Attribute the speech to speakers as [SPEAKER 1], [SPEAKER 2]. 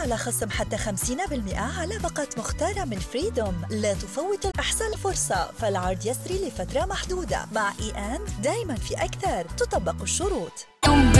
[SPEAKER 1] على خصم حتى 50% على باقات مختارة من فريدوم. لا تفوت أحسن فرصة، فالعرض يسري لفترة محدودة. مع دايما في أكثر، تطبق الشروط.